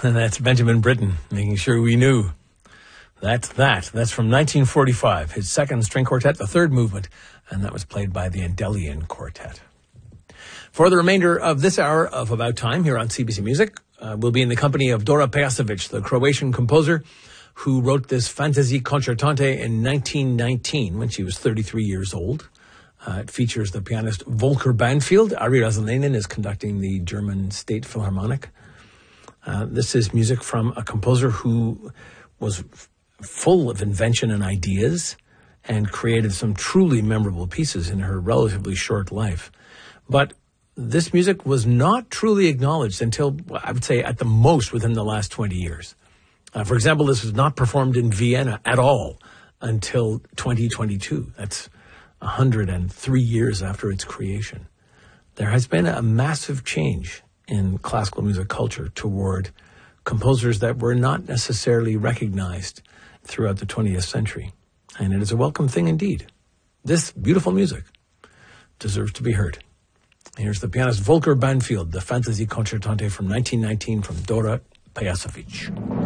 And that's Benjamin Britten, making sure we knew. That's from 1945, his second string quartet, the third movement, and that was played by the Endelian Quartet. For the remainder of this hour of About Time here on CBC Music, we'll be in the company of Dora Pejacevic, the Croatian composer who wrote this Fantasy Concertante in 1919 when she was 33 years old. It features the pianist Volker Banfield. Ari Razalainen is conducting the German State Philharmonic. This is music from a composer who was full of invention and ideas and created some truly memorable pieces in her relatively short life. But this music was not truly acknowledged until, I would say, at the most within the last 20 years. For example, this was not performed in Vienna at all until 2022. That's 103 years after its creation. There has been a massive change in classical music culture toward composers that were not necessarily recognized throughout the 20th century. And it is a welcome thing indeed. This beautiful music deserves to be heard. Here's the pianist Volker Banfield, the Fantasy Concertante from 1919 from Dora Pejacevic.